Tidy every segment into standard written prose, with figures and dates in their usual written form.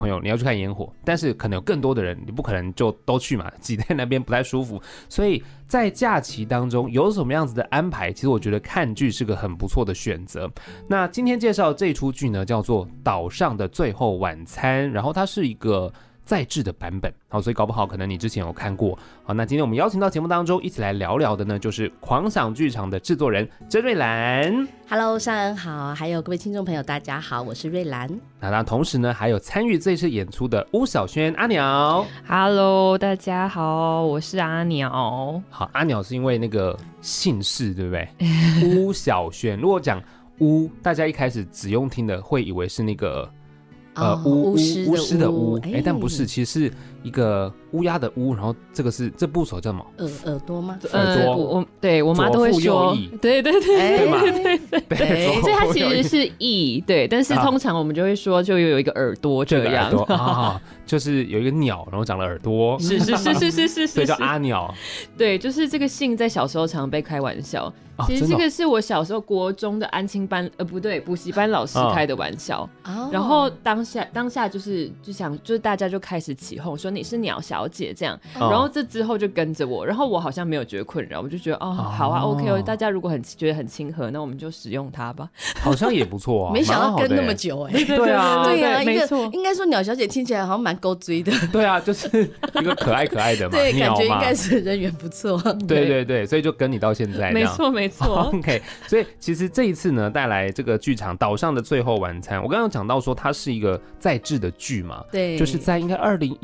朋友你要去看烟火，但是可能有更多的人，你不可能就都去嘛，挤在那边不太舒服，所以在假期当中有什么样子的安排，其实我觉得看剧是个很不错的选择。那今天介绍这一出剧呢，叫做《岛上的最后晚餐》，然后它是一个再制的版本，好，所以搞不好可能你之前有看过。好，那今天我们邀请到节目当中一起来聊聊的呢，就是狂想剧场的制作人甄瑞兰。 Hello， 尚恩好，还有各位听众朋友，大家好，我是瑞兰。 那同时呢，还有参与这次演出的巫小萱阿鸟。 Hello， 大家好，我是阿鸟。 好，阿鸟是因为那个姓氏对不对？巫小萱，如果讲巫，大家一开始只用听的会以为是那个巫师的巫，但不是，其实是一个乌鸦的乌，然后这部首叫什么？ 耳朵吗？ 耳朵， 对我妈都会说，对对对对，所以它其实是翼，对，但是通常我们就会说就有一个耳朵这样啊，就是有一个鸟，然后长了耳朵， 是， 所以叫阿鸟。 对，就是这个姓在小时候常被开玩笑。其实这个是我小时候国中的安亲班，不对，补习班老师开的玩笑。然后当下就是大家就开始起哄说你是鸟小姐这样，然后这之后就跟着我，然后我好像没有觉得困扰，我就觉得好啊 ，OK， 大家如果觉得很亲和，那我们就使用它吧。 好像也不错啊， 没想到跟那么久对啊， 没错， 应该说鸟小姐听起来好像蛮勾追的。 对啊，就是一个可爱的嘛， 对，感觉应该是人缘不错。 对，所以就跟你到现在， 没错。 OK， 所以其实这一次呢，带来这个剧场《岛上的最后晚餐》，我刚刚讲到说它是一个再制的剧嘛， 对， 就是在应该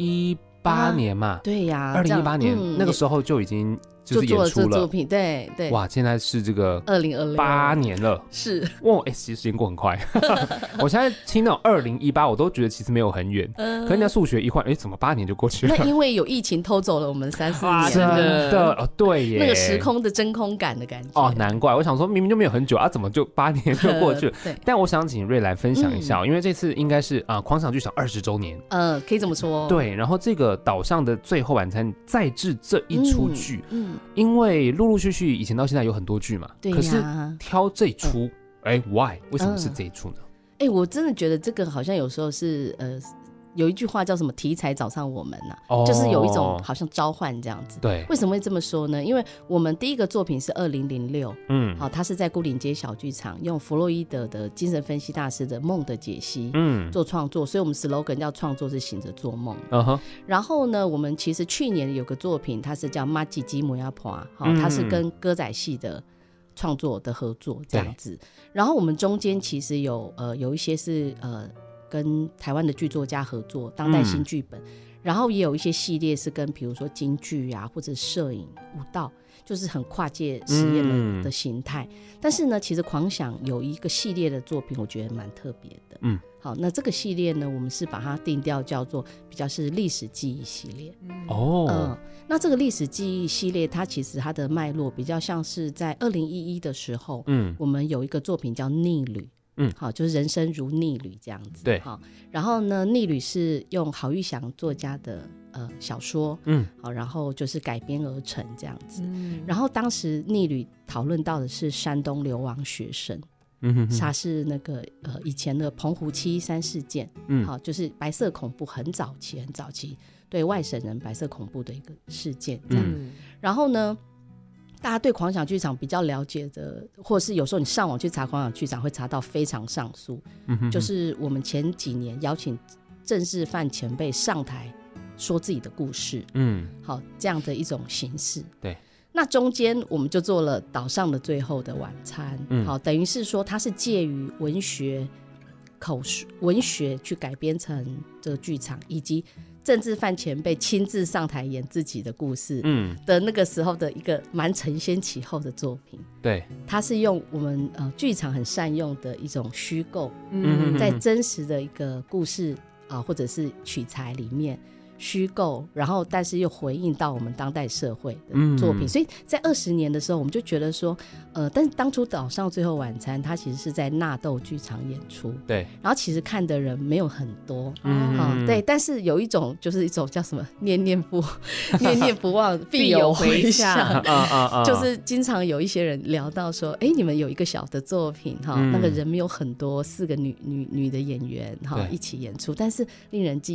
2018年嘛， 对呀 ，2018年那个时候就已经就是演出了作品，对， 哇，现在是这个 2020 年了， 是哇，其实时间过很快。我现在听到2018，我都觉得其实没有很远，可人家数学一换，怎么8年就过去了？ 那因为有疫情偷走了我们3-4年， 真的对耶， 那个时空的真空感的感觉难怪我想说明明就没有很久啊，怎么就8年就过去了？但我想请瑞兰分享一下，因为这次应该是狂想剧场20周年， 可以这么说， 对。然后这个岛上的最后晚餐再制这一出剧，因为陆陆续续以前到现在有很多剧嘛，可是挑这一出，why 为什么是这一出呢？ 我真的觉得这个好像有时候是有一句话叫什么题材找上我们就是有一种好像召唤这样子。 对， 为什么会这么说呢？因为我们第一个作品是2006，它是在牯岭街小剧场用弗洛伊德的精神分析大师的梦的解析，做创作，所以我们 slogan 叫创作是醒着做梦。然后呢，我们其实去年有个作品，它是叫马吉基摩亚普，它是跟歌仔戏的创作的合作这样子。然后我们中间其实有一些是跟台湾的剧作家合作当代新剧本，然后也有一些系列是跟比如说京剧啊或者摄影舞蹈，就是很跨界实验的形态。但是呢，其实狂想有一个系列的作品我觉得蛮特别的。好，那这个系列呢，我们是把它定调叫做比较是历史记忆系列。那这个历史记忆系列它其实它的脉络比较像是在2011的时候，我们有一个作品叫逆旅，好，就是人生如逆旅这样子。 对， 好，然后呢，逆旅是用郝玉祥作家的小说，好，然后就是改编而成这样子。然后当时逆旅讨论到的是山东流亡学生，他是那个以前的澎湖713事件，好，就是白色恐怖很早期对外省人白色恐怖的一个事件这样。然后呢，大家对狂想剧场比较了解的，或者是有时候你上网去查狂想剧场会查到非常上诉，就是我们前几年邀请政治犯前辈上台说自己的故事，好，这样的一种形式。 对， 那中间我们就做了岛上的最后的晚餐，好，等于是说它是介于文学去改编成这个剧场，以及政治犯前辈亲自上台演自己的故事的那个时候的一个蛮承先启后的作品。 对， 它是用我们剧场很善用的一种虚构，在真实的一个故事或者是取材里面虚构，然后但是又回应到我们当代社会的作品，所以在20年的时候我们就觉得说但是当初岛上最后晚餐它其实是在纳豆剧场演出， 对， 然后其实看的人没有很多，对，但是有一种就是一种叫什么念念不忘必有回响就是经常有一些人聊到说你们有一个小的作品那个人没有很多，4个女的演员一起演出，但是令人记